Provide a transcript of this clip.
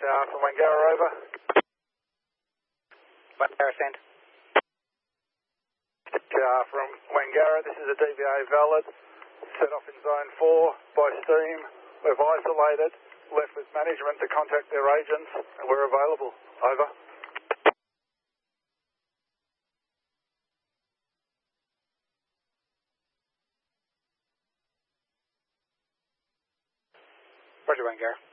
From Wangara, over. Wangara, send. From Wangara, this is a DVA valid. Set off in zone 4 by steam. We've isolated, left with management to contact their agents, and we're available. Over. Roger, Wangara.